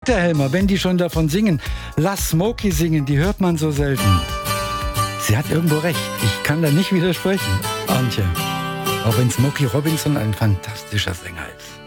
Dr. Helmer, wenn die schon davon singen, lass Smokey singen, die hört man so selten. Sie hat irgendwo recht, ich kann da nicht widersprechen, Antje. Auch wenn Smokey Robinson ein fantastischer Sänger ist.